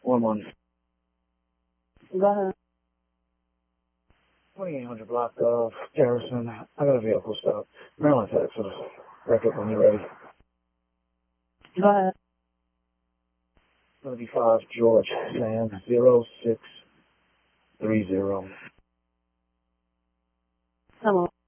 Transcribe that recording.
1-1. Go ahead. 2800 block of Garrison. I got a vehicle stop. Maryland, Texas. Record when you're ready. Go ahead. 75 George Sam 0630. Hello.